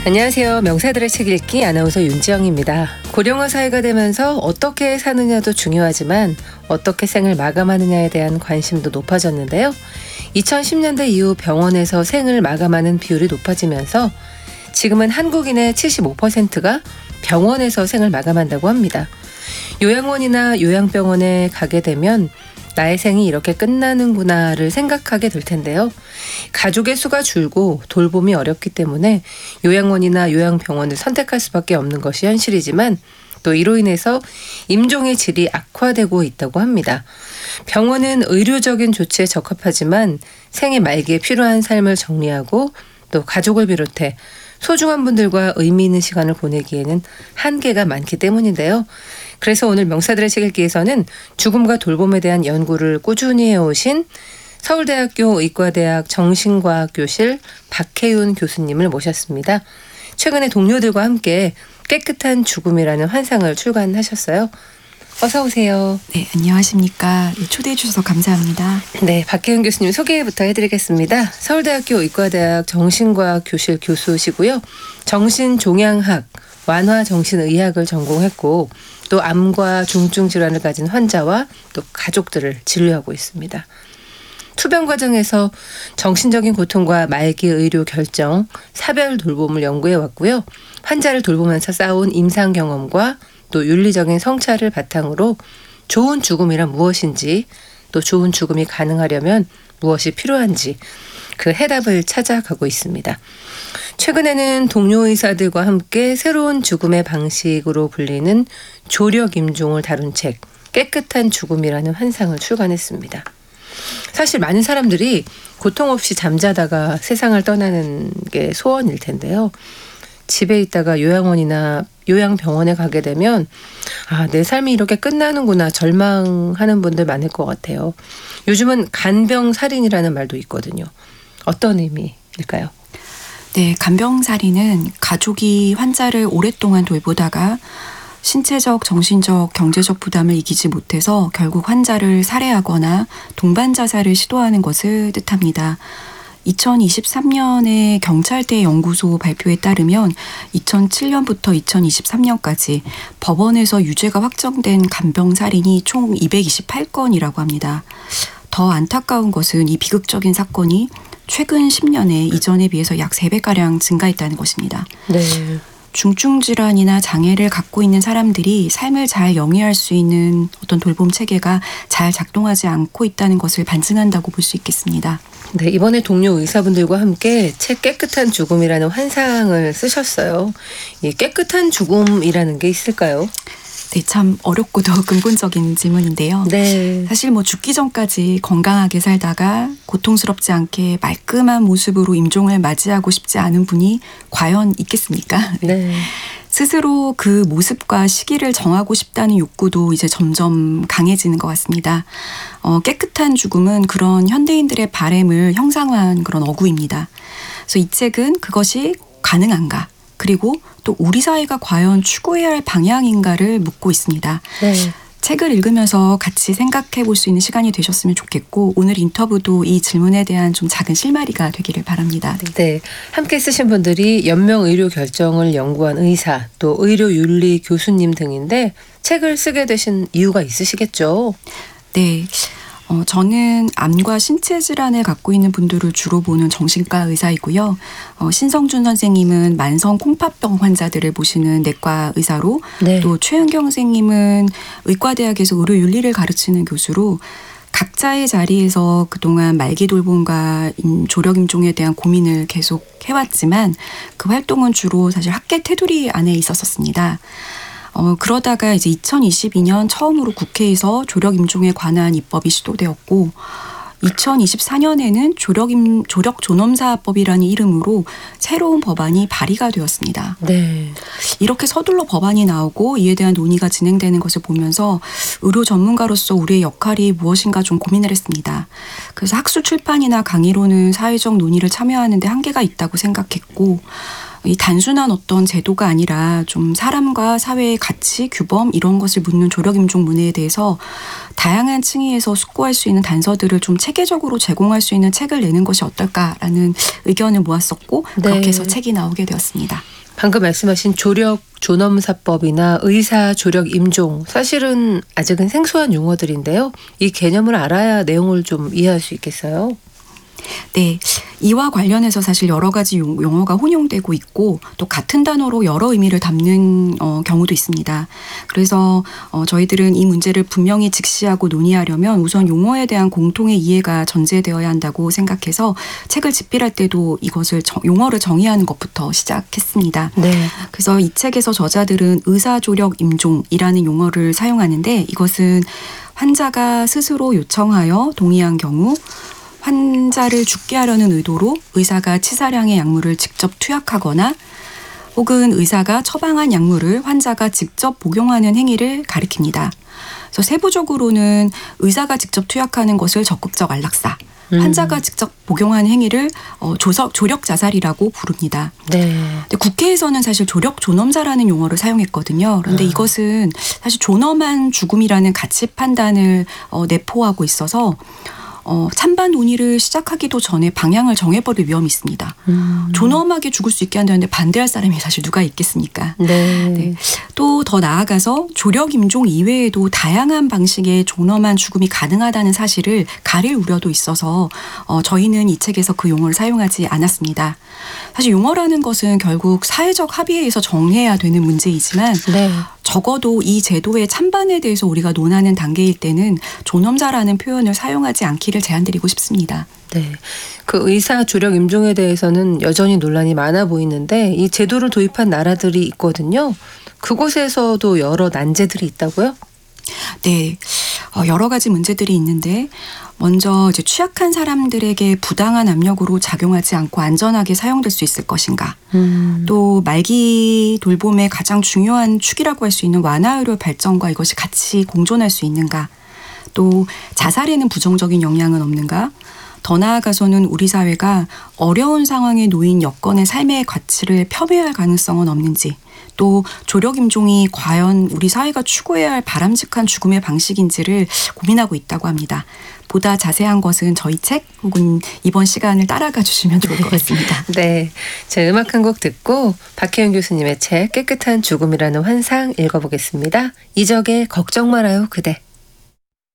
안녕하세요. 명사들의 책 읽기 아나운서 윤지영입니다. 고령화 사회가 되면서 어떻게 사느냐도 중요하지만 어떻게 생을 마감하느냐에 대한 관심도 높아졌는데요. 2010년대 이후 병원에서 생을 마감하는 비율이 높아지면서 지금은 한국인의 75%가 병원에서 생을 마감한다고 합니다. 요양원이나 요양병원에 가게 되면 나의 생이 이렇게 끝나는구나를 생각하게 될 텐데요. 가족의 수가 줄고 돌봄이 어렵기 때문에 요양원이나 요양병원을 선택할 수밖에 없는 것이 현실이지만 또 이로 인해서 임종의 질이 악화되고 있다고 합니다. 병원은 의료적인 조치에 적합하지만 생의 말기에 필요한 삶을 정리하고 또 가족을 비롯해 소중한 분들과 의미 있는 시간을 보내기에는 한계가 많기 때문인데요. 그래서 오늘 명사들의 책 읽기에서는 죽음과 돌봄에 대한 연구를 꾸준히 해오신 서울대학교 의과대학 정신과학교실 박혜윤 교수님을 모셨습니다. 최근에 동료들과 함께 깨끗한 죽음이라는 환상을 출간하셨어요. 어서 오세요. 네, 안녕하십니까. 초대해 주셔서 감사합니다. 네, 박혜윤 교수님 소개부터 해드리겠습니다. 서울대학교 의과대학 정신과학교실 교수시고요. 정신종양학, 완화정신의학을 전공했고 또 암과 중증 질환을 가진 환자와 또 가족들을 진료하고 있습니다. 투병 과정에서 정신적인 고통과 말기 의료 결정, 사별 돌봄을 연구해 왔고요. 환자를 돌보면서 쌓아온 임상 경험과 또 윤리적인 성찰을 바탕으로 좋은 죽음이란 무엇인지 또 좋은 죽음이 가능하려면 무엇이 필요한지 그 해답을 찾아가고 있습니다. 최근에는 동료 의사들과 함께 새로운 죽음의 방식으로 불리는 조력 임종을 다룬 책 깨끗한 죽음이라는 환상을 출간했습니다. 사실 많은 사람들이 고통 없이 잠자다가 세상을 떠나는 게 소원일 텐데요. 집에 있다가 요양원이나 요양병원에 가게 되면 내 삶이 이렇게 끝나는구나 절망하는 분들 많을 것 같아요. 요즘은 간병살인이라는 말도 있거든요. 어떤 의미일까요? 네, 간병살인은 가족이 환자를 오랫동안 돌보다가 신체적, 정신적, 경제적 부담을 이기지 못해서 결국 환자를 살해하거나 동반 자살을 시도하는 것을 뜻합니다. 2023년에 경찰대 연구소 발표에 따르면 2007년부터 2023년까지 법원에서 유죄가 확정된 간병살인이 총 228건이라고 합니다. 더 안타까운 것은 이 비극적인 사건이 최근 10년에 이전에 비해서 약 3배가량 증가했다는 것입니다. 네. 중증 질환이나 장애를 갖고 있는 사람들이 삶을 잘 영위할 수 있는 어떤 돌봄 체계가 잘 작동하지 않고 있다는 것을 반증한다고 볼 수 있겠습니다. 네, 이번에 동료 의사분들과 함께 책 깨끗한 죽음이라는 환상을 쓰셨어요. 이 깨끗한 죽음이라는 게 있을까요? 네, 참 어렵고도 근본적인 질문인데요. 네. 사실 죽기 전까지 건강하게 살다가 고통스럽지 않게 말끔한 모습으로 임종을 맞이하고 싶지 않은 분이 과연 있겠습니까? 네. 스스로 그 모습과 시기를 정하고 싶다는 욕구도 이제 점점 강해지는 것 같습니다. 깨끗한 죽음은 그런 현대인들의 바램을 형상화한 그런 어구입니다. 그래서 이 책은 그것이 가능한가? 그리고 또 우리 사회가 과연 추구해야 할 방향인가를 묻고 있습니다. 네. 책을 읽으면서 같이 생각해 볼 수 있는 시간이 되셨으면 좋겠고 오늘 인터뷰도 이 질문에 대한 좀 작은 실마리가 되기를 바랍니다. 네. 함께 쓰신 분들이 연명의료결정을 연구한 의사 또 의료윤리 교수님 등인데 책을 쓰게 되신 이유가 있으시겠죠? 네. 저는 암과 신체 질환을 갖고 있는 분들을 주로 보는 정신과 의사이고요. 신성준 선생님은 만성 콩팥병 환자들을 보시는 내과 의사로 네. 또 최은경 선생님은 의과대학에서 의료윤리를 가르치는 교수로 각자의 자리에서 그동안 말기 돌봄과 조력 임종에 대한 고민을 계속 해왔지만 그 활동은 주로 사실 학계 테두리 안에 있었습니다. 그러다가 이제 2022년 처음으로 국회에서 조력 임종에 관한 입법이 시도되었고 2024년에는 조력 존엄사법이라는 이름으로 새로운 법안이 발의가 되었습니다. 네. 이렇게 서둘러 법안이 나오고 이에 대한 논의가 진행되는 것을 보면서 의료 전문가로서 우리의 역할이 무엇인가 좀 고민을 했습니다. 그래서 학술 출판이나 강의로는 사회적 논의를 참여하는 데 한계가 있다고 생각했고 이 단순한 어떤 제도가 아니라 좀 사람과 사회의 가치, 규범 이런 것을 묻는 조력임종 문해에 대해서 다양한 층위에서 숙고할 수 있는 단서들을 좀 체계적으로 제공할 수 있는 책을 내는 것이 어떨까라는 의견을 모았었고 그렇게 해서 책이 나오게 되었습니다. 방금 말씀하신 조력 존엄사법이나 의사 조력 임종 사실은 아직은 생소한 용어들인데요. 이 개념을 알아야 내용을 좀 이해할 수 있겠어요. 네, 이와 관련해서 사실 여러 가지 용어가 혼용되고 있고 또 같은 단어로 여러 의미를 담는 경우도 있습니다. 그래서 저희들은 이 문제를 분명히 직시하고 논의하려면 우선 용어에 대한 공통의 이해가 전제되어야 한다고 생각해서 책을 집필할 때도 이것을 용어를 정의하는 것부터 시작했습니다. 네. 그래서 이 책에서 저자들은 의사조력 임종이라는 용어를 사용하는데 이것은 환자가 스스로 요청하여 동의한 경우 환자를 죽게 하려는 의도로 의사가 치사량의 약물을 직접 투약하거나 혹은 의사가 처방한 약물을 환자가 직접 복용하는 행위를 가리킵니다. 그래서 세부적으로는 의사가 직접 투약하는 것을 적극적 안락사, 환자가 직접 복용하는 행위를 조력 자살이라고 부릅니다. 네. 근데 국회에서는 사실 조력 존엄사라는 용어를 사용했거든요. 그런데 이것은 사실 존엄한 죽음이라는 가치 판단을 내포하고 있어서 찬반 논의를 시작하기도 전에 방향을 정해버릴 위험이 있습니다. 존엄하게 죽을 수 있게 한다는데 반대할 사람이 사실 누가 있겠습니까? 네. 네. 또 더 나아가서 조력 임종 이외에도 다양한 방식의 존엄한 죽음이 가능하다는 사실을 가릴 우려도 있어서 저희는 이 책에서 그 용어를 사용하지 않았습니다. 사실 용어라는 것은 결국 사회적 합의에 의해서 정해야 되는 문제이지만 네. 적어도 이 제도의 찬반에 대해서 우리가 논하는 단계일 때는 존엄자라는 표현을 사용하지 않기를 제안드리고 싶습니다. 네. 그 의사 조력 임종에 대해서는 여전히 논란이 많아 보이는데 이 제도를 도입한 나라들이 있거든요. 그곳에서도 여러 난제들이 있다고요? 네. 여러 가지 문제들이 있는데 먼저 이제 취약한 사람들에게 부당한 압력으로 작용하지 않고 안전하게 사용될 수 있을 것인가. 또 말기 돌봄의 가장 중요한 축이라고 할 수 있는 완화의료 발전과 이것이 같이 공존할 수 있는가. 또 자살에는 부정적인 영향은 없는가. 더 나아가서는 우리 사회가 어려운 상황에 놓인 여건의 삶의 가치를 폄훼할 가능성은 없는지. 또 조력 임종이 과연 우리 사회가 추구해야 할 바람직한 죽음의 방식인지를 고민하고 있다고 합니다. 보다 자세한 것은 저희 책 혹은 이번 시간을 따라가 주시면 좋을 것 같습니다. 네. 자, 음악 한 곡 듣고 박혜윤 교수님의 책 깨끗한 죽음이라는 환상 읽어보겠습니다. 이적의 걱정 말아요 그대.